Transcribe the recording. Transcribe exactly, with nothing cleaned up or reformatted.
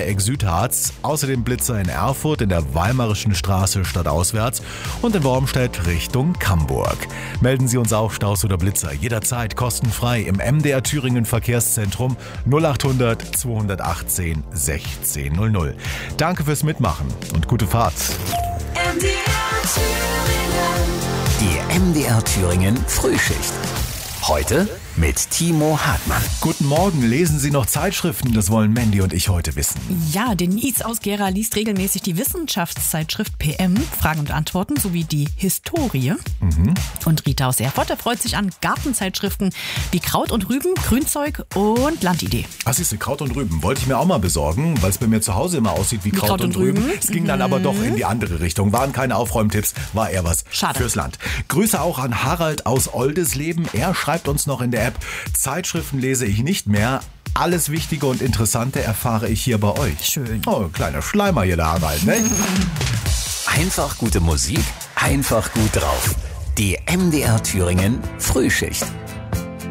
Dreieck Südharz, außerdem Blitzer in Erfurt in der Weimarischen Straße stadtauswärts und in Wormstedt Richtung Camburg. Melden Sie uns auch Staus oder Blitzer jederzeit kostenfrei im M D R Thüringen Verkehrszentrum null acht hundert zweihundertachtzehn sechzehn null null. Danke fürs Mitmachen und gute Fahrt. M D R Thüringen. Die M D R Thüringen Frühschicht. Heute mit Timo Hartmann. Guten Morgen, lesen Sie noch Zeitschriften? Das wollen Mandy und ich heute wissen. Ja, Denise aus Gera liest regelmäßig die Wissenschaftszeitschrift P M, Fragen und Antworten sowie die Historie. Mhm. Und Rita aus Erfurt freut sich an Gartenzeitschriften wie Kraut und Rüben, Grünzeug und Landidee. Was ist denn Kraut und Rüben? Wollte ich mir auch mal besorgen, weil es bei mir zu Hause immer aussieht wie, wie Kraut, Kraut und, und Rüben. Rüben. Es ging mhm. dann aber doch in die andere Richtung. Waren keine Aufräumtipps, war eher was Schade. Fürs Land. Grüße auch an Harald aus Oldesleben. Er schreibt uns noch in der App: Zeitschriften lese ich nicht mehr. Alles Wichtige und Interessante erfahre ich hier bei euch. Schön. Oh, kleiner Schleimer hier, der Harald, ne? Einfach gute Musik, einfach gut drauf. Die M D R Thüringen Frühschicht.